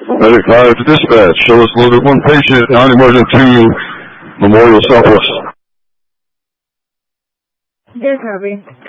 Medic 5 to dispatch. Show us loaded 1 patient, non-emergent to Memorial Southwest. Yes, copy.